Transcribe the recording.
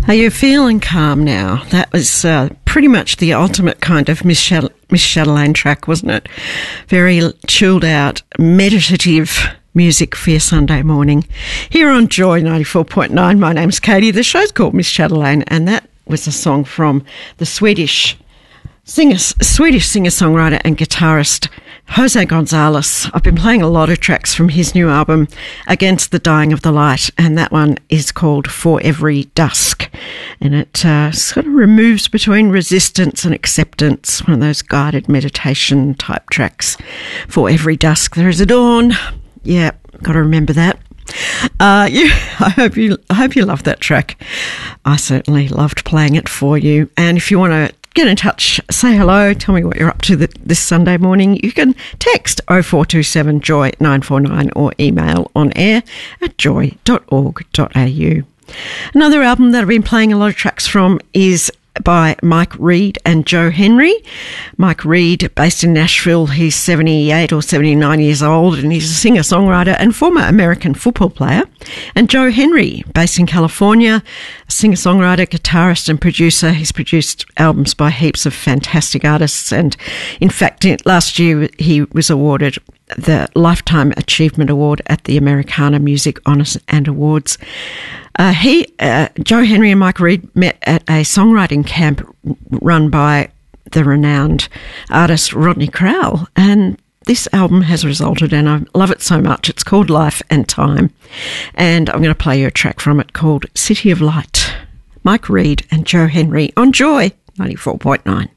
Are you feeling calm now? That was pretty much the ultimate kind of Miss Chatelaine track, wasn't it? Very chilled out, meditative music for your Sunday morning. Here on Joy 94.9, my name's Katie. The show's called Miss Chatelaine, and that was a song from the Swedish singer-songwriter and guitarist Jose Gonzalez. I've been playing a lot of tracks from his new album, Against the Dying of the Light, and that one is called For Every Dusk. And it sort of removes between resistance and acceptance, one of those guided meditation type tracks. For every dusk there is a dawn. Yeah, got to remember that. I hope you love that track. I certainly loved playing it for you. And if you want to get in touch, say hello, tell me what you're up to this Sunday morning, you can text 0427 Joy 949 or email on air at joy.org.au. Another album that I've been playing a lot of tracks from is by Mike Reid and Joe Henry. Mike Reid, based in Nashville, he's 78 or 79 years old, and he's a singer-songwriter and former American football player. And Joe Henry, based in California, a singer-songwriter, guitarist and producer. He's produced albums by heaps of fantastic artists, and in fact, last year he was awarded the Lifetime Achievement Award at the Americana Music Honours and Awards. Joe Henry and Mike Reid met at a songwriting camp run by the renowned artist Rodney Crowell, and this album has resulted, and I love it so much. It's called Life and Time, and I'm going to play you a track from it called City of Light. Mike Reid and Joe Henry on Joy 94.9.